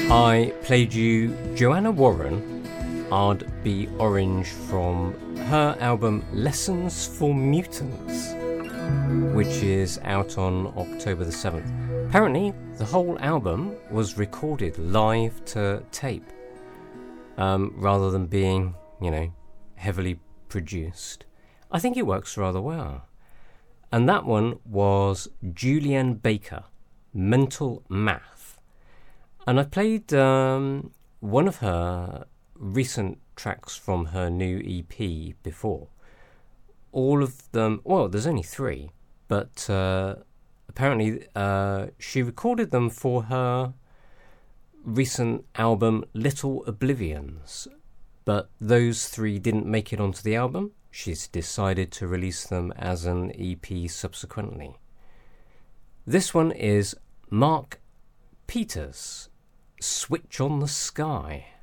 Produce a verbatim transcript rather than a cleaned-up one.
I played you Joanna Warren, I'd Be Orange, from her album Lessons for Mutants, which is out on October the seventh. Apparently, the whole album was recorded live to tape, um, rather than being, you know, heavily produced. I think it works rather well. And that one was Julianne Baker, Mental Math. And I played um, one of her recent tracks from her new E P before. All of them, well, there's only three, but uh, apparently uh, she recorded them for her recent album Little Oblivions. But those three didn't make it onto the album. She's decided to release them as an E P subsequently. This one is Mark Peters, Switch on the Sky.